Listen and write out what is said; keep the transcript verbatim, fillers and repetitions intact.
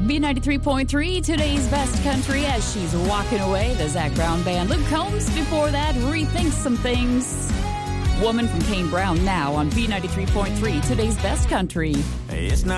B ninety-three point three, today's best country as she's walking away. The Zac Brown Band. Luke Combs before that, Rethink Some Things. Woman from Kane Brown now on B ninety-three point three, today's best country. It's not